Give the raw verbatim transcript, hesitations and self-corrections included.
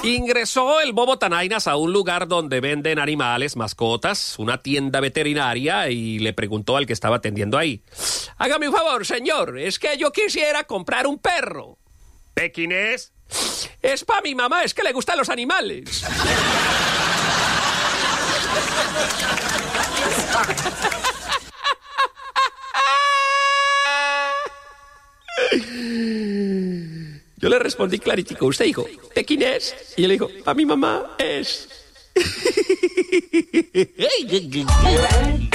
Ingresó el Bobo Tanainas a un lugar donde venden animales, mascotas, una tienda veterinaria, y le preguntó al que estaba atendiendo ahí: hágame un favor, señor, es que yo quisiera comprar un perro. ¿Pequinés? Es para mi mamá, es que le gustan los animales. Yo le respondí claritico. Usted dijo, ¿pequinés? Y yo le dijo, para mi mamá es...